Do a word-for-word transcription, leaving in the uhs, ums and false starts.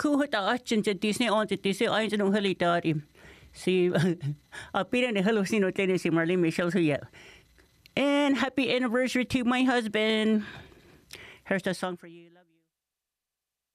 kuhta atsin se Disney on se Disney aina nung halidari. Si a pira ne hello sino tenisi Marlene Michelle Huya. And happy anniversary to my husband. Here's the song for you. Love you.